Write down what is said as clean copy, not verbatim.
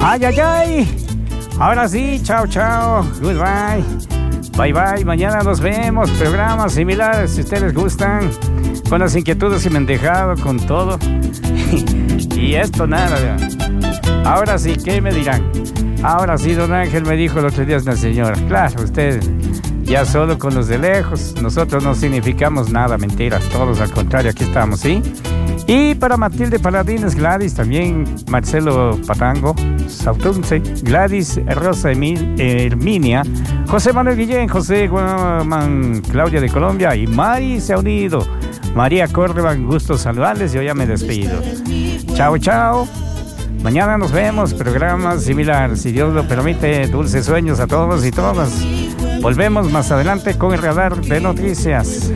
Ay, ay, ay. Ahora sí, chao, chao. Goodbye. Bye, bye. Mañana nos vemos. Programas similares, si ustedes gustan. Con las inquietudes que me han dejado, con todo. Y esto nada. Ahora sí, ¿qué me dirán? Ahora sí, don Ángel me dijo el otro día una señora. Claro, usted ya solo con los de lejos. Nosotros no significamos nada, mentira. Todos al contrario, aquí estamos, ¿sí? Y para Matilde Paladines, Gladys, también Marcelo Patango, Sautunce, Gladys Rosa Herminia, José Manuel Guillén, José Guamán, Claudia de Colombia y Mari se ha unido. María Córdoba, gusto saludarles, yo ya me despido. Chao, chao. Mañana nos vemos, programa similar, si Dios lo permite. Dulces sueños a todos y todas. Volvemos más adelante con el radar de noticias.